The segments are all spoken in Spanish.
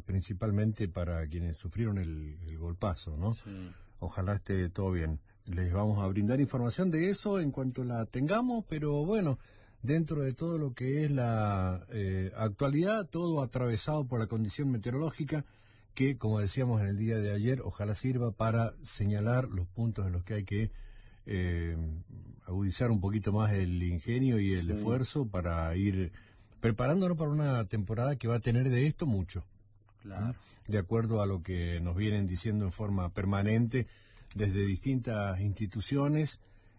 principalmente para quienes sufrieron el golpazo, ¿no? Sí. Ojalá esté todo bien. Les vamos a brindar información de eso en cuanto la tengamos, pero bueno, dentro de todo lo que es la actualidad, todo atravesado por la condición meteorológica, que, como decíamos en el día de ayer, ojalá sirva para señalar los puntos en los que hay que agudizar un poquito más el ingenio y el esfuerzo para ir preparándonos para una temporada que va a tener de esto mucho. Claro. De acuerdo a lo que nos vienen diciendo en forma permanente desde distintas instituciones,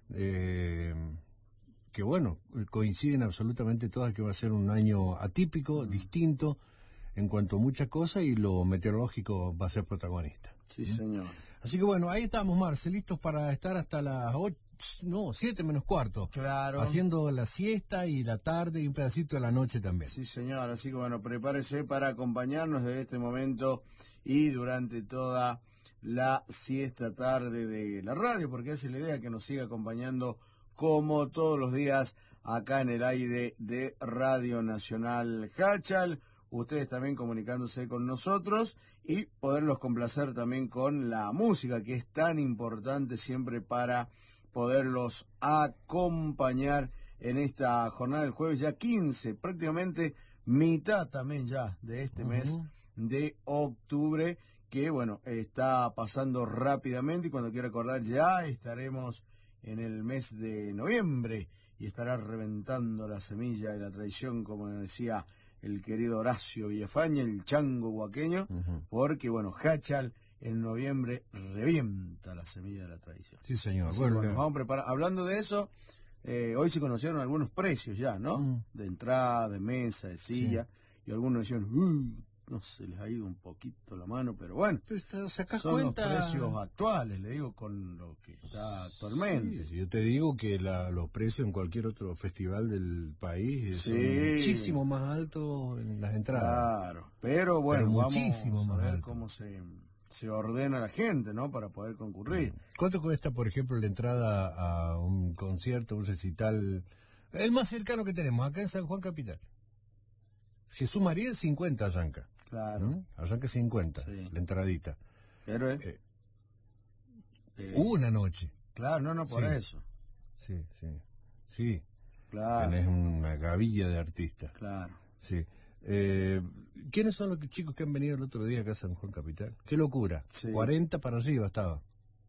que bueno, coinciden absolutamente todas que va a ser un año atípico, distinto en cuanto a muchas cosas, y lo meteorológico va a ser protagonista. Sí, señor. Así que bueno, ahí estamos, Marce, listos para estar hasta las 7 menos cuarto. Claro. Haciendo la siesta y la tarde y un pedacito de la noche también. Sí, señor. Así que bueno, prepárese para acompañarnos desde este momento y durante toda la siesta tarde de la radio, porque esa es la idea, que nos siga acompañando como todos los días acá en el aire de Radio Nacional Háchal. Ustedes también comunicándose con nosotros y poderlos complacer también con la música, que es tan importante siempre para poderlos acompañar en esta jornada del jueves, ya 15, prácticamente mitad también ya de este mes de octubre, que bueno, está pasando rápidamente, y cuando quiera acordar ya estaremos en el mes de noviembre y estará reventando la semilla de la tradición, como decía el querido Horacio Villafaña, el chango huaqueño, porque bueno, Háchal en noviembre revienta la semilla de la tradición. Sí, señor. Así bueno, nos vamos a preparar. Hablando de eso, hoy se conocieron algunos precios ya, ¿no? De entrada, de mesa, de silla, y algunos decían, no se les ha ido un poquito la mano, pero bueno, son los precios actuales, le digo, con lo que está actualmente. Sí, yo te digo que los precios en cualquier otro festival del país son muchísimo más altos en las entradas. Claro, pero bueno, vamos a ver alto. cómo se ordena la gente, ¿no? Para poder concurrir. ¿Cuánto cuesta, por ejemplo, la entrada a un concierto, un recital, el más cercano que tenemos, acá en San Juan Capital? Jesús María, 50 arranca. Claro. Arranca 50, la entradita. Pero una noche. Claro, no, por eso. Sí. Claro. Tenés una gavilla de artistas. Claro. Sí. ¿Quiénes son los chicos que han venido el otro día acá a San Juan Capital? ¡Qué locura! 40 para arriba estaba.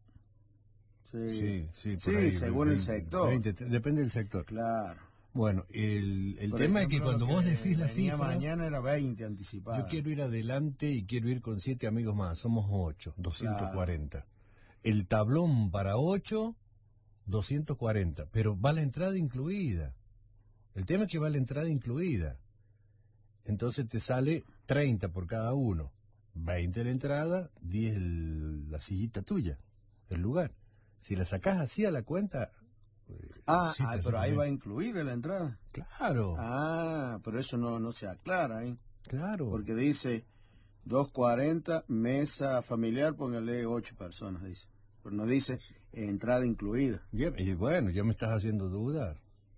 Sí, por ahí, según el sector. 20, depende del sector. Claro. Bueno, el tema es que cuando vos decís la cifra... mañana era 20 anticipada. Yo quiero ir adelante y quiero ir con 7 amigos más. Somos 8, 240. Claro. El tablón para 8, 240. Pero va la entrada incluida. El tema es que va la entrada incluida. Entonces te sale 30 por cada uno. 20 la entrada, 10 la sillita tuya, el lugar. Si la sacás así a la cuenta... pero ahí va incluida la entrada. Claro. Pero eso no se aclara, ¿eh? Claro. Porque dice 240, mesa familiar, póngale 8 personas, dice. Pero no dice entrada incluida. Y bueno, ya me estás haciendo dudar.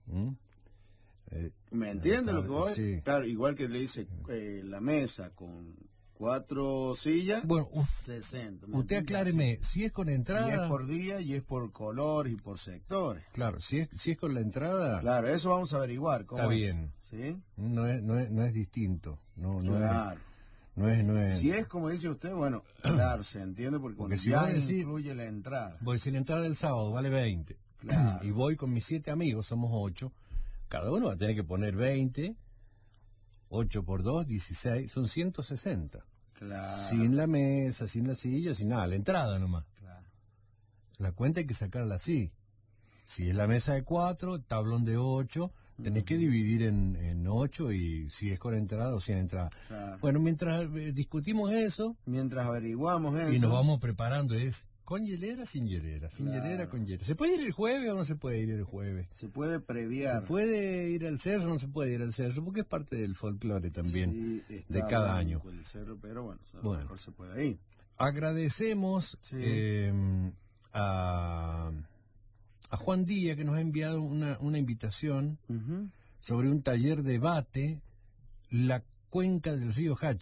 ¿Me entiendes lo que voy? Sí. Claro, igual que le dice la mesa con 4 sillas, bueno, 60. Usted acláreme, si es con entrada... Y es por día, y es por color, y por sectores. Claro, si es con la entrada... Claro, eso vamos a averiguar cómo está es. Bien. ¿Sí? No es distinto. Claro. No es... Si es como dice usted, bueno, claro, se entiende porque si ya incluye la entrada. Voy, si la entrada del sábado vale 20, claro. Y voy con mis 7 amigos, somos 8, cada uno va a tener que poner 20, 8 por 2, 16, son 160. Claro. Sin la mesa, sin la silla, sin nada, la entrada nomás. Claro. La cuenta hay que sacarla así. Si es la mesa de 4, tablón de 8, tenés que dividir en 8, y si es con entrada o sin entrada. Claro. Bueno, mientras discutimos eso... Mientras averiguamos eso... Y nos vamos preparando, es con hielera, sin hielera, sin hielera, con hielera. ¿Se puede ir el jueves o no se puede ir el jueves? Se puede previar. ¿Se puede ir al cerro o no se puede ir al cerro? Porque es parte del folclore también, de cada año. El cerro, pero bueno, a lo mejor se puede ir. Agradecemos a Juan Díaz, que nos ha enviado una invitación sobre un taller de debate, la cuenca del río Háchal.